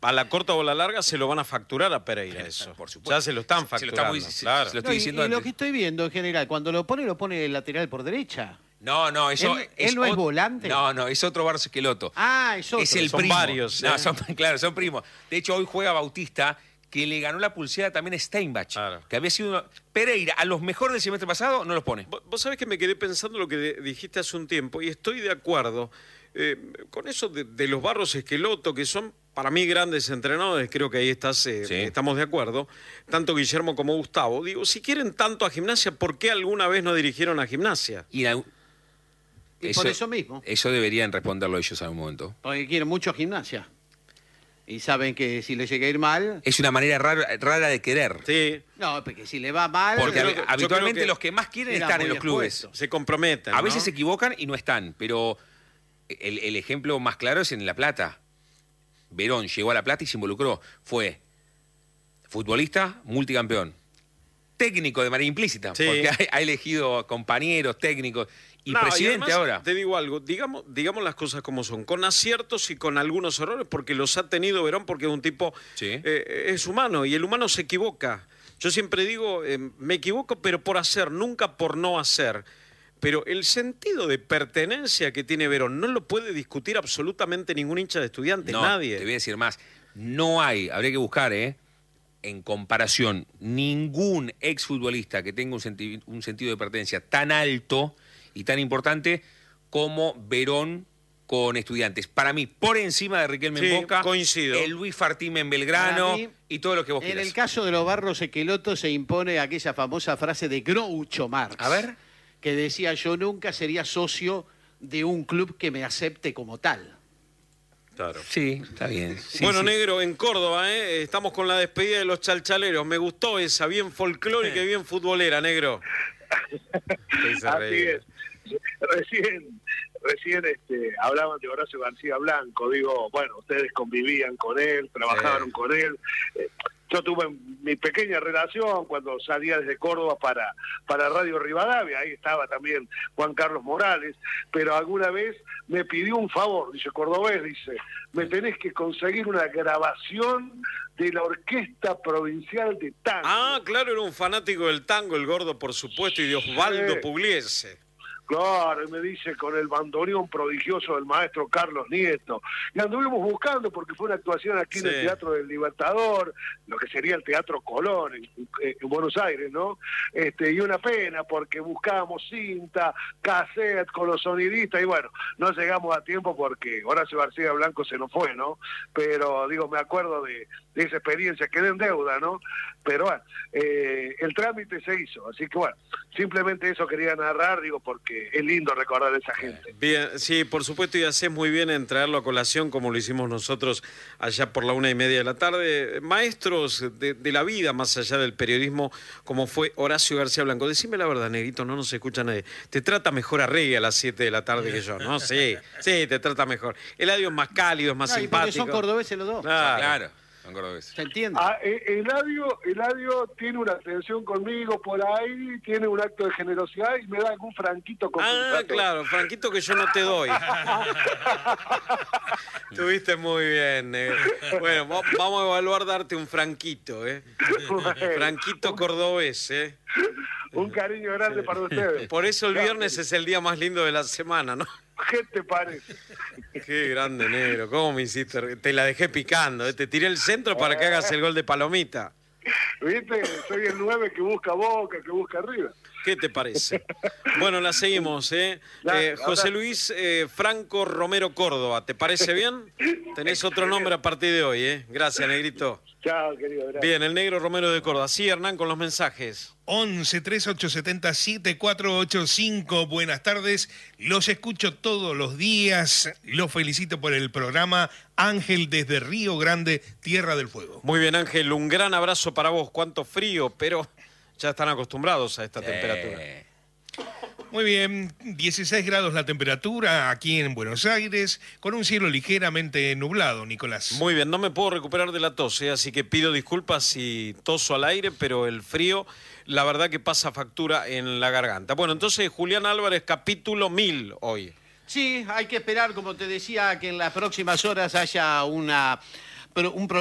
a la corta o a la larga se lo van a facturar a Pereira eso. Por supuesto. Ya se lo están facturando. Claro. Se lo estoy diciendo y lo antes. que estoy viendo en general, cuando lo pone el lateral por derecha. No, eso ¿Él no es volante? No, es otro Barros Esqueloto. Ah, es otro. Es el Son primo. varios, No, ¿eh? son primos. De hecho, hoy juega Bautista, que le ganó la pulseada también a Steinbach, Claro. que había sido Pereira, a los mejores del semestre pasado, no los pone. Vos sabés que me quedé pensando lo que dijiste hace un tiempo y estoy de acuerdo con eso de los Barros Esqueloto, que son para mí grandes entrenadores, creo que ahí estamos de acuerdo, tanto Guillermo como Gustavo. Digo, si quieren tanto a Gimnasia, ¿por qué alguna vez no dirigieron a Gimnasia? Y por eso mismo. Eso deberían responderlo ellos en algún momento. Porque quieren mucho gimnasia. Y saben que si le llega a ir mal... Es una manera rara de querer. Sí, No, porque si le va mal... Porque Yo creo habitualmente que los que más quieren eran están en muy los clubes. expuestos. se comprometen. A veces ¿no? se equivocan y no están, pero el ejemplo más claro es en La Plata. Verón llegó a La Plata y se involucró. Fue futbolista, multicampeón. Técnico de manera implícita, Sí. porque ha elegido compañeros, técnicos y No, presidente además, ahora. Te digo algo, digamos las cosas como son, con aciertos y con algunos errores, porque los ha tenido Verón, porque es un tipo, Sí. es humano, y el humano se equivoca. Yo siempre digo, me equivoco, pero por hacer, nunca por no hacer. Pero el sentido de pertenencia que tiene Verón no lo puede discutir absolutamente ningún hincha de Estudiantes, No, nadie. te voy a decir más. No hay, habría que buscar, en comparación, ningún exfutbolista que tenga un sentido de pertenencia tan alto y tan importante como Verón con Estudiantes. Para mí, por encima de Riquelme Sí, en Boca, coincido. el Luis Fartime en Belgrano Para mí, y todo lo que vos En quieras. el caso de los Barros Esqueloto se impone aquella famosa frase de Groucho Marx. A ver. Que decía, yo nunca sería socio de un club que me acepte como tal. Claro. Sí, está bien. Sí, bueno, sí. negro, en Córdoba, estamos con la despedida de los chalchaleros. Me gustó esa, bien folclórica y bien futbolera, negro. Te hice Así reír. es. Recién hablaban de Horacio García Blanco. Digo, bueno, ustedes convivían con él, trabajaron con él. Yo tuve mi pequeña relación cuando salía desde Córdoba para Radio Rivadavia, ahí estaba también Juan Carlos Morales, pero alguna vez me pidió un favor, dice Cordobés, dice, me tenés que conseguir una grabación de la Orquesta Provincial de Tango. Ah, claro, era un fanático del tango, el gordo, por supuesto, y de Osvaldo Sí. Pugliese. Claro, y me dice con el bandoneón prodigioso del maestro Carlos Nieto. Y anduvimos buscando porque fue una actuación aquí en Sí. el Teatro del Libertador, lo que sería el Teatro Colón en Buenos Aires, ¿no? Y una pena porque buscábamos cinta, cassette con los sonidistas y bueno, no llegamos a tiempo porque Horacio García Blanco se nos fue, ¿no? Pero digo, me acuerdo de esa experiencia, quedé en deuda, ¿no? Pero bueno, el trámite se hizo, así que bueno, simplemente eso quería narrar, digo, porque es lindo recordar a esa gente. Bien, sí, por supuesto, y hacés muy bien en traerlo a colación, como lo hicimos nosotros allá por la 1:30 de la tarde. Maestros de la vida, más allá del periodismo, como fue Horacio García Blanco. Decime la verdad, negrito, no nos escucha nadie. Te trata mejor Arregui a las 7 de la tarde que yo, ¿no? Sí, te trata mejor. Eladio es más cálido, es más No, y porque simpático. son cordobeses los dos. Claro, son cordobeses. ¿Se entiende? Eladio tiene una atención conmigo por ahí, tiene un acto de generosidad y me da algún franquito con Claro, Franquito, que yo no te doy. Estuviste muy bien, negro. Bueno, vamos a evaluar darte un franquito, ¿eh? Bueno, Franquito cordobés, ¿eh? un cariño grande para ustedes. Por eso el viernes es el día más lindo de la semana, ¿no? ¿Qué te parece? Qué grande, negro. ¿Cómo me hiciste? Te la dejé picando, ¿eh? Te tiré el centro para que hagas el gol de palomita. ¿Viste? Soy el 9 que busca Boca, que busca arriba. ¿Qué te parece? Bueno, la seguimos, ¿eh? Dale, José ahora- Luis Franco Romero Córdoba, ¿te parece bien? Tenés otro nombre a partir de hoy, ¿eh? Gracias, negrito. Chao, querido. Gracias. Bien, el negro Romero de Córdoba. Sí, Hernán, con los mensajes. 11 3870 7485. Buenas tardes. Los escucho todos los días. Los felicito por el programa. Ángel desde Río Grande, Tierra del Fuego. Muy bien, Ángel, un gran abrazo para vos. Cuánto frío, pero ya están acostumbrados a esta temperatura. Muy bien, 16 grados la temperatura aquí en Buenos Aires, con un cielo ligeramente nublado, Nicolás. Muy bien, no me puedo recuperar de la tos, así que pido disculpas si toso al aire, pero el frío, la verdad que pasa factura en la garganta. Bueno, entonces, Julián Álvarez, capítulo 1000 hoy. Sí, hay que esperar, como te decía, que en las próximas horas haya una pero un